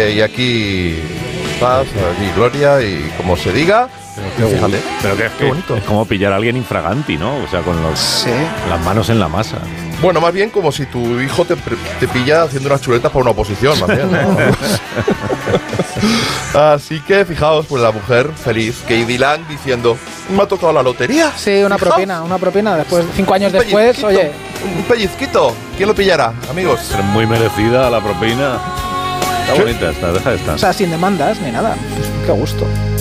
y aquí paz, aquí gloria y como se diga. Fíjate. Pero que qué bonito. Es como pillar a alguien infraganti, ¿no? O sea, con las manos en la masa. Bueno, más bien como si tu hijo te pilla haciendo unas chuletas para una oposición, más bien, ¿no? Así que fijaos, pues la mujer feliz, Katie Lang diciendo, me ha tocado la lotería. Sí, una propina. Después, 5 años después, oye. Un pellizquito. ¿Quién lo pillará, amigos? Es muy merecida la propina. Está bonita esta, deja de estar. O sea, sin demandas ni nada. Qué gusto.